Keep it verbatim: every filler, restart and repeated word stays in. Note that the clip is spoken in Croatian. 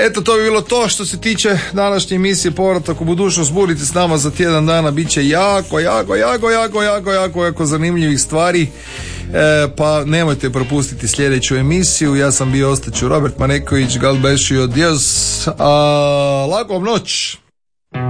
Eto, to bi bilo to što se tiče današnje emisije Povratak u budućnost. Budite s nama za tjedan dana, bit će jako, jako, jako, jako, jako, jako, jako zanimljivih stvari. E, pa nemojte propustiti sljedeću emisiju. Ja sam bio Ostaću Robert Maneković, God bless you, adios, a laku vam noć.